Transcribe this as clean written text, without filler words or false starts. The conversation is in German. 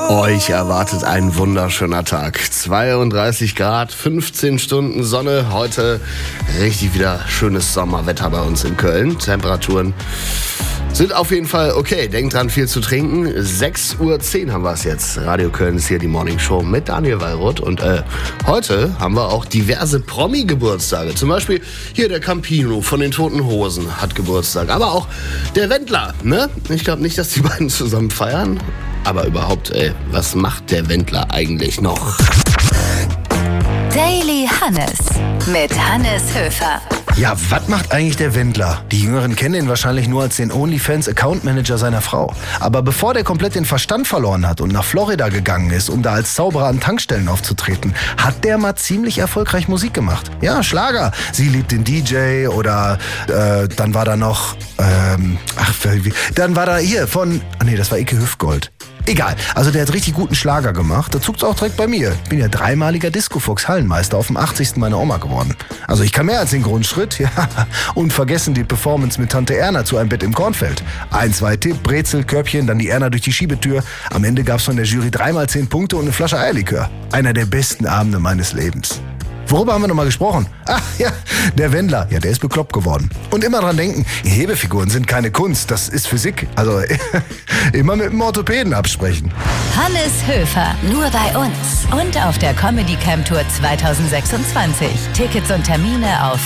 Euch erwartet ein wunderschöner Tag. 32 Grad, 15 Stunden Sonne. Heute richtig wieder schönes Sommerwetter bei uns in Köln. Temperaturen sind auf jeden Fall okay. Denkt dran, viel zu trinken. 6:10 Uhr haben wir es jetzt. Radio Köln ist hier die Morning Show mit Daniel Wallroth. Und heute haben wir auch diverse Promi-Geburtstage. Zum Beispiel hier der Campino von den Toten Hosen hat Geburtstag. Aber auch der Wendler, ne? Ich glaube nicht, dass die beiden zusammen feiern. Aber überhaupt, was macht der Wendler eigentlich noch? Daily Hannes mit Hannes Höfer. Ja, was macht eigentlich der Wendler? Die Jüngeren kennen ihn wahrscheinlich nur als den OnlyFans-Account-Manager seiner Frau. Aber bevor der komplett den Verstand verloren hat und nach Florida gegangen ist, um da als Zauberer an Tankstellen aufzutreten, hat der mal ziemlich erfolgreich Musik gemacht. Ja, Schlager. Sie liebt den DJ oder dann war da noch, dann war da hier von, das war Icke Hüftgold. Egal, also der hat richtig guten Schlager gemacht. Da zuckt's auch direkt bei mir. Ich bin ja 3-maliger Disco-Fuchs-Hallenmeister auf dem 80. meiner Oma geworden. Also ich kann mehr als den Grundschritt. Ja. Unvergessen die Performance mit Tante Erna zu Ein Bett im Kornfeld. 1, 2 Tipp, Brezel, Körbchen, dann die Erna durch die Schiebetür. Am Ende gab's von der Jury 3-mal 10 Punkte und eine Flasche Eierlikör. Einer der besten Abende meines Lebens. Worüber haben wir nochmal gesprochen? Ach ja, der Wendler. Ja, der ist bekloppt geworden. Und immer dran denken, Hebefiguren sind keine Kunst, das ist Physik. Also immer mit dem Orthopäden absprechen. Hannes Höfer, nur bei uns. Und auf der Comedy Camp Tour 2026. Tickets und Termine auf